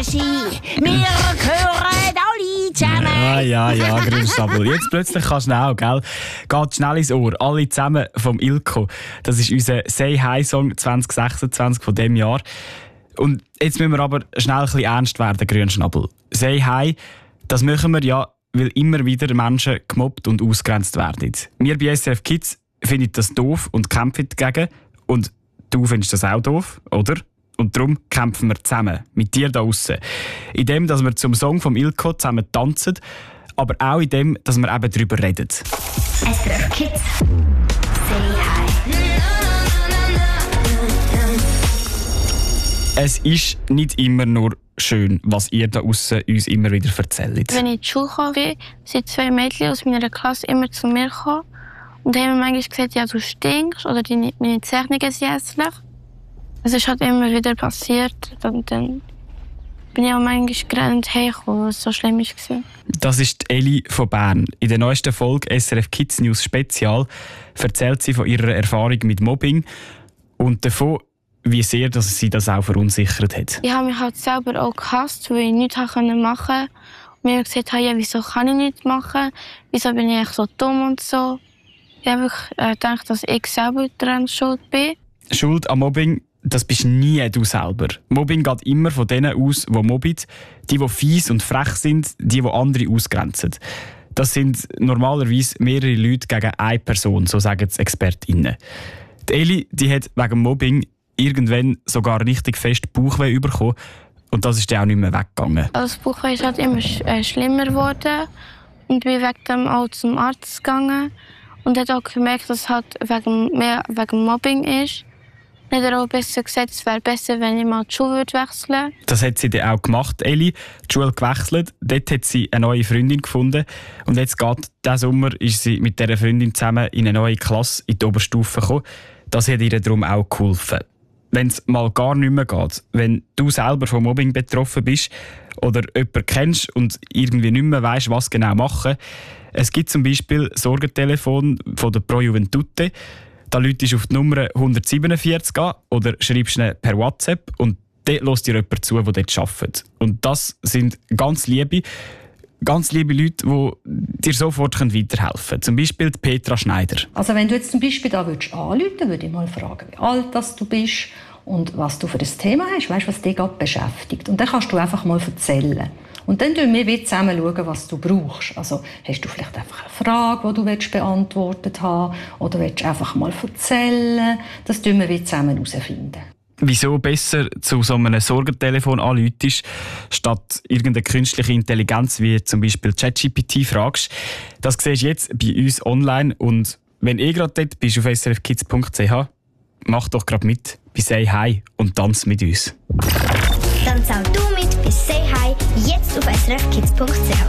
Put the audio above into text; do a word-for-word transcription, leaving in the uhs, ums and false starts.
Regie. Wir gehören alle zusammen. Ja, ja, ja, Grünschnabel. Jetzt plötzlich kannst du auch, gell? Geht schnell ins Ohr. Alle zusammen vom Ilko. Das ist unser «Say Hi»-Song zwanzig sechsundzwanzig von diesem Jahr. Und jetzt müssen wir aber schnell ein bisschen ernst werden, Grünschnabel. «Say Hi», das machen wir ja, weil immer wieder Menschen gemobbt und ausgrenzt werden. Wir bei S R F Kids finden das doof und kämpfen dagegen. Und du findest das auch doof, oder? Und darum kämpfen wir zusammen, mit dir da draussen. Indem, dass wir zum Song vom Ilko zusammen tanzen, aber auch indem, dass wir eben darüber reden. S R F Kids. Say hi. Es ist nicht immer nur schön, was ihr da draussen uns immer wieder erzählt. Wenn ich in die Schule kam, sind zwei Mädchen aus meiner Klasse immer zu mir gekommen und haben mir manchmal gesagt, ja, du stinkst oder deine, meine Zeichnungen sind hässlich. Es ist halt immer wieder passiert und dann bin ich auch manchmal gerannt heimgekommen, was so schlimm war. Das ist Eli von Bern. In der neuesten Folge S R F Kids News Spezial erzählt sie von ihrer Erfahrung mit Mobbing und davon, wie sehr dass sie das auch verunsichert hat. Ich habe mich halt selber auch gehasst, weil ich nichts machen konnte. Und mir haben gesagt, ja, wieso kann ich nichts machen? Wieso bin ich so dumm und so? Ich habe wirklich gedacht, dass ich selber daran schuld bin. Schuld an Mobbing, das bist nie du selber. Mobbing geht immer von denen aus, die mobben, die, die fies und frech sind, die, die andere ausgrenzen. Das sind normalerweise mehrere Leute gegen eine Person, so sagen es ExpertInnen. Die Eli, die hat wegen Mobbing irgendwann sogar richtig fest Bauchweh bekommen und das ist dann auch nicht mehr weggegangen. Das Bauchweh ist halt immer sch- äh, schlimmer geworden und bin wegen dem auch zum Arzt gegangen und hat auch gemerkt, dass es halt wegen, mehr wegen Mobbing ist. Dann hat er auch besser gesagt, es wäre besser, wenn ich mal die Schule wechseln würde. Das hat sie dann auch gemacht, Eli. Die Schule gewechselt, dort hat sie eine neue Freundin gefunden und jetzt geht diesen Sommer ist sie mit dieser Freundin zusammen in eine neue Klasse in die Oberstufe gekommen. Das hat ihr darum auch geholfen. Wenn es mal gar nicht mehr geht, wenn du selber von Mobbing betroffen bist oder jemanden kennst und irgendwie nicht mehr weisst, was genau machen. Es gibt zum Beispiel Sorgentelefon von der Pro Juventute. Da läutest du auf die Nummer hundertsiebenundvierzig an oder schreibst ihnen per WhatsApp und dort hört dir jemand zu, der dort arbeitet. Und das sind ganz liebe, ganz liebe Leute, die dir sofort weiterhelfen können. Zum Beispiel die Petra Schneider. Also wenn du jetzt zum Beispiel da anrufen würdest, würde ich mal fragen, wie alt du bist und was du für ein Thema hast, weißt, was dich gerade beschäftigt. Und dann kannst du einfach mal erzählen. Und dann schauen wir zusammen, was du brauchst. Also hast du vielleicht einfach eine Frage, die du beantwortet haben willst, oder willst du einfach mal erzählen? Das finden wir zusammen herausfinden. Wieso besser zu so einem Sorgentelefon anrufst, statt irgendeine künstliche Intelligenz wie zum Beispiel ChatGPT fragst, das siehst du jetzt bei uns online. Und wenn ihr gerade dort bist auf s r f kids punkt c h, mach doch gerade mit bei «Say Hi» und tanz mit uns. Tanz auch du mit bei «Say Hi» jetzt auf s r f kids punkt c h.